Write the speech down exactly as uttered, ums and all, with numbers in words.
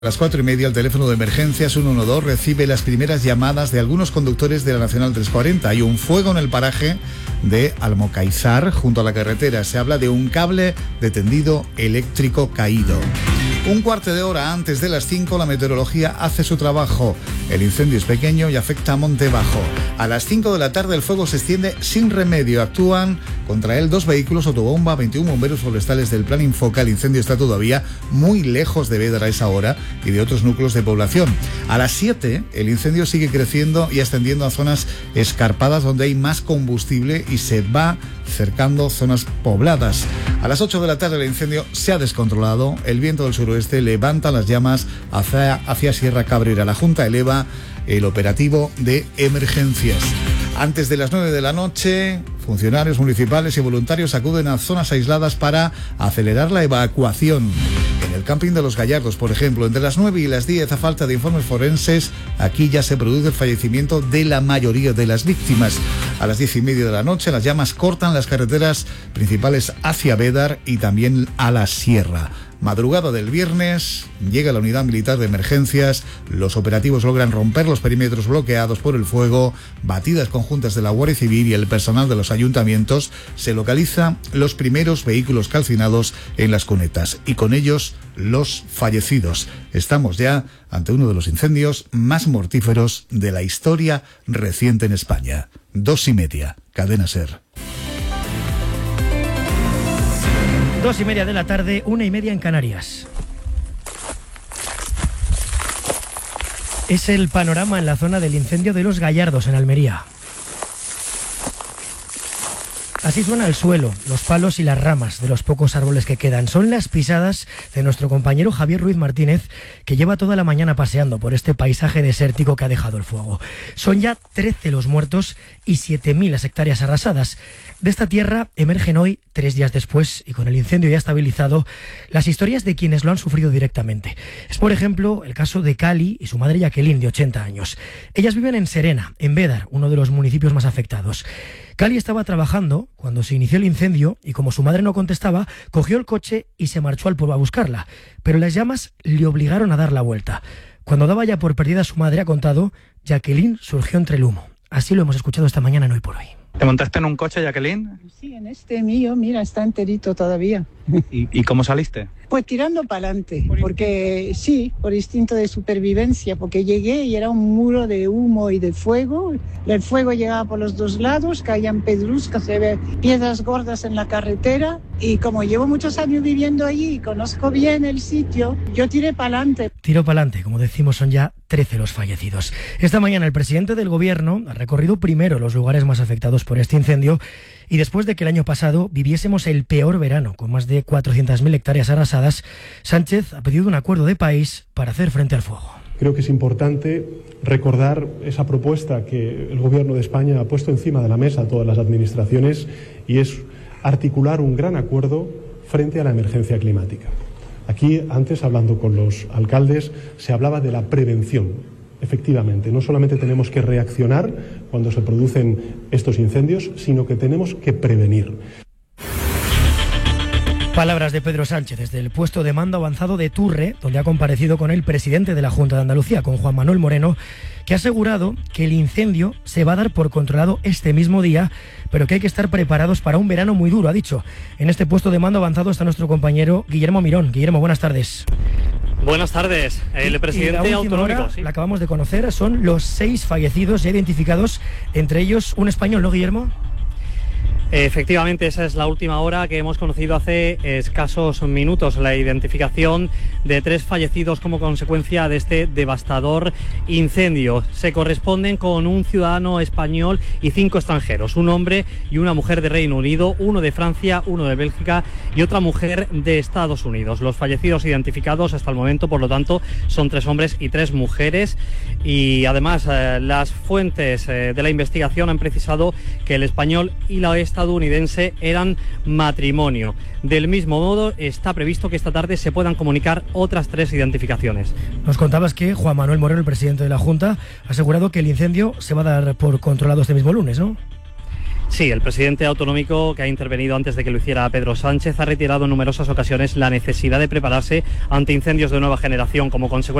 A las cuatro y media, el teléfono de emergencias ciento doce recibe las primeras llamadas de algunos conductores de la Nacional trescientos cuarenta. Hay un fuego en el paraje de Almocaizar, junto a la carretera. Se habla de un cable de tendido eléctrico caído. Un cuarto de hora antes de las cinco, la meteorología hace su trabajo. El incendio es pequeño y afecta a Montebajo. A las cinco de la tarde, el fuego se extiende sin remedio. Actúan contra él dos vehículos autobomba, veintiún bomberos forestales del Plan Infoca. El incendio está todavía muy lejos de Bédar a esa hora y de otros núcleos de población. A las siete, el incendio sigue creciendo y ascendiendo a zonas escarpadas donde hay más combustible y se va cercando zonas pobladas. A las ocho de la tarde, el incendio se ha descontrolado. El viento del suroeste levanta las llamas hacia, hacia Sierra Cabrera. La Junta eleva el operativo de emergencias. Antes de las nueve de la noche, funcionarios municipales y voluntarios acuden a zonas aisladas para acelerar la evacuación. En el camping de Los Gallardos, por ejemplo, entre las nueve y las diez, a falta de informes forenses, aquí ya se produce el fallecimiento de la mayoría de las víctimas. A las diez y media de la noche, las llamas cortan las carreteras principales hacia Bédar y también a la sierra. Madrugada del viernes, llega la unidad militar de emergencias, los operativos logran romper los perímetros bloqueados por el fuego, batidas conjuntas de la Guardia Civil y el personal de los ayuntamientos, se localizan los primeros vehículos calcinados en las cunetas y con ellos los fallecidos. Estamos ya ante uno de los incendios más mortíferos de la historia reciente en España. Dos y media, Cadena SER. Dos y media de la tarde, una y media en Canarias. Es el panorama en la zona del incendio de Los Gallardos, en Almería. Así suena el suelo, los palos y las ramas de los pocos árboles que quedan. Son las pisadas de nuestro compañero Javier Ruiz Martínez, que lleva toda la mañana paseando por este paisaje desértico que ha dejado el fuego. Son ya trece los muertos y siete mil las hectáreas arrasadas. De esta tierra emergen hoy, tres días después, y con el incendio ya estabilizado, las historias de quienes lo han sufrido directamente. Es, por ejemplo, el caso de Cali y su madre Jacqueline, de ochenta años. Ellas viven en Serena, en Bédar, uno de los municipios más afectados. Cali estaba trabajando cuando se inició el incendio y, como su madre no contestaba, cogió el coche y se marchó al pueblo a buscarla. Pero las llamas le obligaron a dar la vuelta. Cuando daba ya por perdida a su madre, ha contado, Jacqueline surgió entre el humo. Así lo hemos escuchado esta mañana en Hoy por Hoy. ¿Te montaste en un coche, Jacqueline? Sí, en este mío, mira, está enterito todavía. ¿Y, y cómo saliste? Pues tirando para adelante, porque sí, por instinto de supervivencia, porque llegué y era un muro de humo y de fuego. El fuego llegaba por los dos lados, caían pedruscas, se ve piedras gordas en la carretera, y como llevo muchos años viviendo allí y conozco bien el sitio, yo tiré para adelante. Tiro para adelante, como decimos, son ya trece los fallecidos. Esta mañana el presidente del gobierno ha recorrido primero los lugares más afectados por este incendio y después de que el año pasado viviésemos el peor verano, con más de cuatrocientas mil hectáreas arrasadas, Sánchez ha pedido un acuerdo de país para hacer frente al fuego. Creo que es importante recordar esa propuesta que el Gobierno de España ha puesto encima de la mesa a todas las administraciones, y es articular un gran acuerdo frente a la emergencia climática. Aquí, antes, hablando con los alcaldes, se hablaba de la prevención. Efectivamente, no solamente tenemos que reaccionar cuando se producen estos incendios, sino que tenemos que prevenir. Palabras de Pedro Sánchez desde el puesto de mando avanzado de Turre, donde ha comparecido con el presidente de la Junta de Andalucía, con Juan Manuel Moreno, que ha asegurado que el incendio se va a dar por controlado este mismo día, pero que hay que estar preparados para un verano muy duro, ha dicho. En este puesto de mando avanzado está nuestro compañero Guillermo Mirón. Guillermo, buenas tardes. Buenas tardes. El presidente y la autonómico, hora, sí. La acabamos de conocer, son los seis fallecidos ya identificados, entre ellos un español, ¿no, Guillermo? Efectivamente, esa es la última hora que hemos conocido hace escasos minutos, la identificación de tres fallecidos como consecuencia de este devastador incendio. Se corresponden con un ciudadano español y cinco extranjeros, un hombre y una mujer de Reino Unido, uno de Francia, uno de Bélgica y otra mujer de Estados Unidos. Los fallecidos identificados hasta el momento, por lo tanto, son tres hombres y tres mujeres, y además eh, las fuentes eh, de la investigación han precisado que el español y la estadounidense estadounidense eran matrimonio. Del mismo modo, está previsto que esta tarde se puedan comunicar otras tres identificaciones. Nos contabas que Juan Manuel Moreno, el presidente de la Junta, ha asegurado que el incendio se va a dar por controlado este mismo lunes, ¿no? Sí, el presidente autonómico, que ha intervenido antes de que lo hiciera Pedro Sánchez, ha reiterado en numerosas ocasiones la necesidad de prepararse ante incendios de nueva generación como consecuencia